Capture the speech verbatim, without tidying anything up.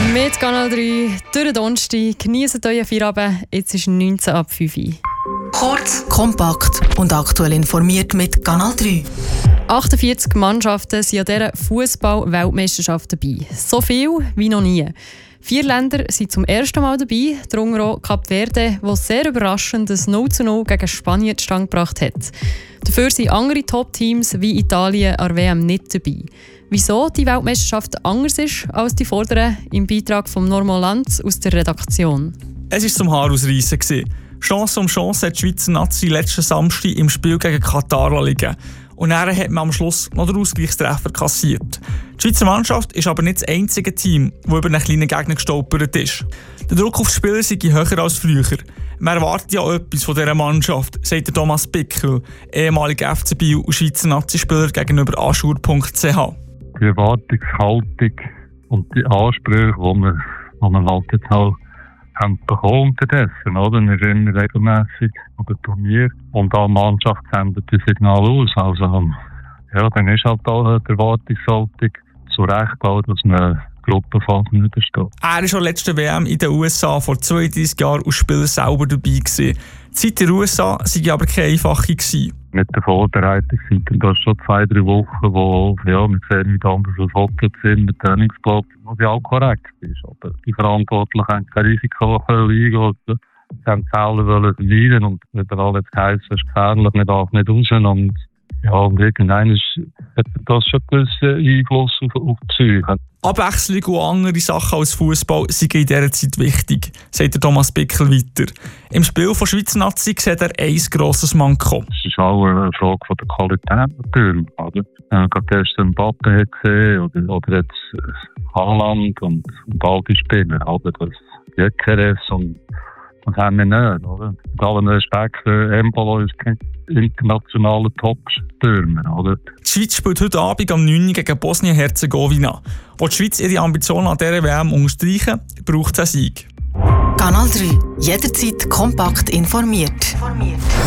Mit Kanal drei, durch den Donnerstag, genießt euren Feierabend, jetzt ist neunzehn ab fünf Uhr. Kurz, kompakt und aktuell informiert mit Kanal drei. achtundvierzig Mannschaften sind an dieser Fußball-Weltmeisterschaft dabei. So viel wie noch nie. Vier Länder sind zum ersten Mal dabei, darunter auch Kap Verde, das sehr überraschend das null zu null gegen Spanien zustande gebracht hat. Dafür sind andere Top-Teams wie Italien an der W M nicht dabei. Wieso die Weltmeisterschaft anders ist als die vorderen, im Beitrag von Norman Lanz aus der Redaktion. Es war zum Haarausreissen. Chance um Chance hat die Schweizer Nazi letzten Samstag im Spiel gegen Katar liegen. Und dann hat man am Schluss noch den Ausgleichstreffer kassiert. Die Schweizer Mannschaft ist aber nicht das einzige Team, das über einen kleinen Gegner gestolpert ist. Der Druck auf die Spieler sei höher als früher. Man erwartet ja etwas von dieser Mannschaft, sagt Thomas Bickel, ehemaliger F C Biel und Schweizer Nazi-Spieler gegenüber Aschur punkt c h. Die Erwartungshaltung und die Ansprüche, die man, die man halt jetzt auch haben bekommen unterdessen, oder? Wir sind regelmässig an den Turnier und alle Mannschaft sendet das Signal aus. Also, ja, dann ist halt auch die Erwartungshaltung zu Recht auch, dass man Gruppenphase nicht steht. Er war schon letzte W M in den U S A vor zweiunddreissig Jahren als Spieler selber dabei gewesen. Die Zeit in den U S A war aber keine einfache gewesen. Mit der Vorbereitung sind dann schon zwei, drei Wochen, wo, ja, wir sehen nicht anders als Hotel sind, der Trainingsplatz, was ja auch korrekt ist. Aber die Verantwortlichen haben kein Risiko eingehen. Sie haben die Fälle vermeiden und überall jetzt geheißen, es ist gefährlich, man darf nicht raus. Und ja, und irgendwann hat das schon einen gewissen Einfluss auf, auf die Psyche. Abwechslung und andere Sachen als Fußball sind in dieser Zeit wichtig, sagt der Thomas Bickel weiter. Im Spiel von Schweizer Nazi sieht er ein grosses Manko. Es ist auch eine Frage von der Qualität natürlich. Oder? Wenn man gerade gestern Mbappe hat gesehen oder, oder jetzt Haaland und, und all die Spieler. Oder? Das Jökeres und das haben wir nicht. Oder? Mit allem Respekt, Embolo ist kein internationaler Top-Stürmer. Oder? Die Schweiz spielt heute Abend am neun Uhr gegen Bosnien-Herzegowina. Wo die Schweiz ihre Ambitionen an dieser W M unterstreichen, braucht es einen Sieg. Kanal drei. Jederzeit kompakt informiert. informiert.